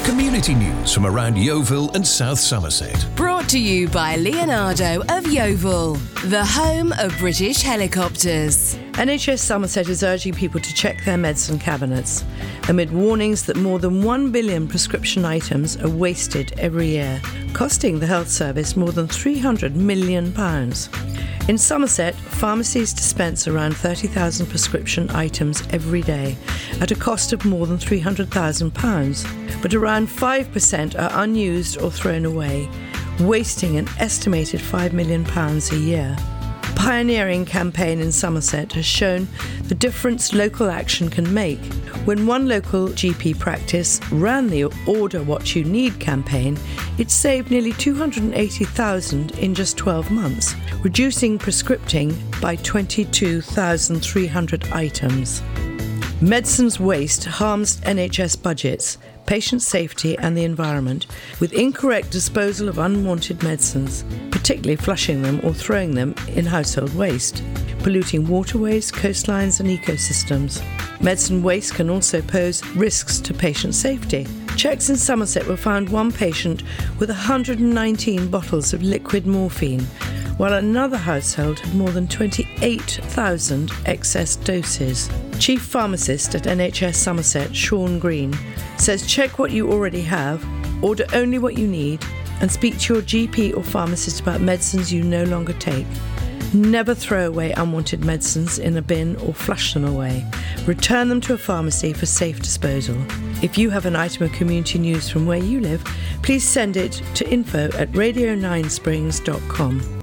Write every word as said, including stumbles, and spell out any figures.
Community news from around Yeovil and South Somerset. Brought to you by Leonardo of Yeovil, the home of British helicopters. N H S Somerset is urging people to check their medicine cabinets amid warnings that more than one billion prescription items are wasted every year, costing the health service more than three hundred million pounds. In Somerset, pharmacies dispense around thirty thousand prescription items every day at a cost of more than three hundred thousand pounds, but around five percent are unused or thrown away, wasting an estimated five million pounds a year. A pioneering campaign in Somerset has shown the difference local action can make. When one local G P practice ran the Order What You Need campaign, it saved nearly two hundred eighty thousand in just twelve months, reducing prescripting by twenty-two thousand three hundred items. Medicines waste harms N H S budgets, patient safety and the environment, with incorrect disposal of unwanted medicines, particularly flushing them or throwing them in household waste, polluting waterways, coastlines and ecosystems. Medicine waste can also pose risks to patient safety. Checks in Somerset were found one patient with one hundred nineteen bottles of liquid morphine, while another household had more than twenty-eight thousand excess doses. Chief Pharmacist at N H S Somerset, Sean Green, says check what you already have, order only what you need, and speak to your G P or pharmacist about medicines you no longer take. Never throw away unwanted medicines in a bin or flush them away. Return them to a pharmacy for safe disposal. If you have an item of community news from where you live, please send it to info at radio nine springs dot com.